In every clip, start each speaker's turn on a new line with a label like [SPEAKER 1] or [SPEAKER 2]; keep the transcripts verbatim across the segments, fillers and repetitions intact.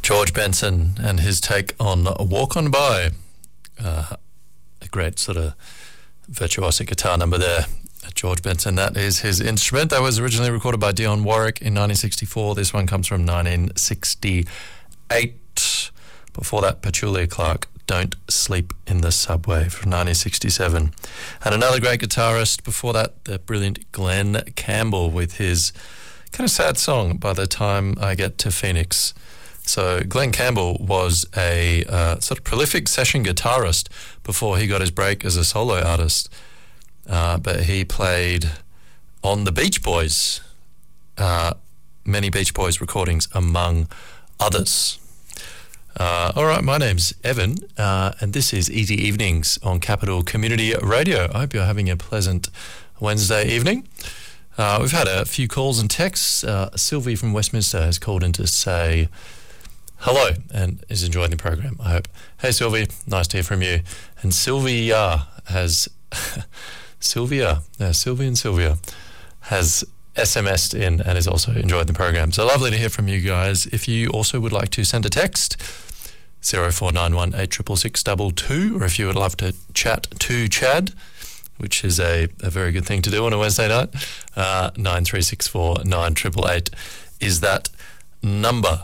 [SPEAKER 1] George Benson and his take on Walk On By. Uh, a great sort of virtuosic guitar number there. George Benson, that is his instrument. That was originally recorded by Dionne Warwick in nineteen sixty-four. This one comes from nineteen sixty-eight. Before that, Petula Clark, Don't Sleep in the Subway from nineteen sixty-seven. And another great guitarist before that, the brilliant Glenn Campbell with his kind of sad song, By the Time I Get to Phoenix. So Glenn Campbell was a uh, sort of prolific session guitarist before he got his break as a solo artist. Uh, but he played on the Beach Boys, uh, many Beach Boys recordings among others. Uh, all right, my name's Evan, uh, and this is Easy Evenings on Capital Community Radio. I hope you're having a pleasant Wednesday evening. Uh, we've had a few calls and texts. Uh, Sylvie from Westminster has called in to say hello and is enjoying the program, I hope. Hey, Sylvie, nice to hear from you. And Sylvia has... Sylvia, uh, Sylvia and Sylvia has S M S'd in and is also enjoying the program. So lovely to hear from you guys. If you also would like to send a text, zero four nine one eight six six six two two, or if you would love to chat to Chad, which is a, a very good thing to do on a Wednesday night, uh, nine three six four nine eight eight eight is that number.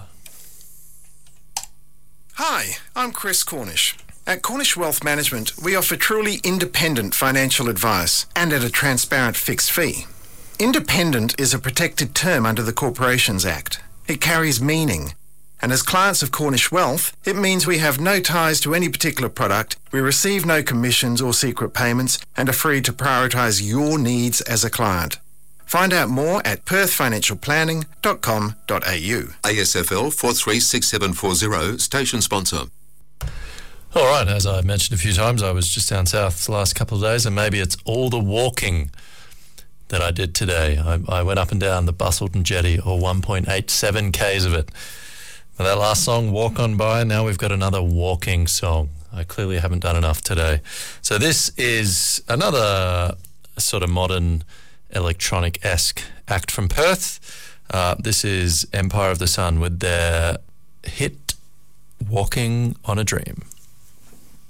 [SPEAKER 2] Hi, I'm Chris Cornish. At Cornish Wealth Management, we offer truly independent financial advice and at a transparent fixed fee. Independent is a protected term under the Corporations Act. It carries meaning. And as clients of Cornish Wealth, it means we have no ties to any particular product, we receive no commissions or secret payments, and are free to prioritise your needs as a client. Find out more at perth financial planning dot com dot a u.
[SPEAKER 3] A S F L four three six seven four zero, station sponsor.
[SPEAKER 1] All right, as I mentioned a few times, I was just down south the last couple of days, and maybe it's all the walking that I did today. I, I went up and down the Bustleton Jetty, or one point eight seven kays of it. Now, that last song, Walk On By, now we've got another walking song. I clearly haven't done enough today. So this is another sort of modern electronic-esque act from Perth. Uh, this is Empire of the Sun with their hit Walking on a Dream.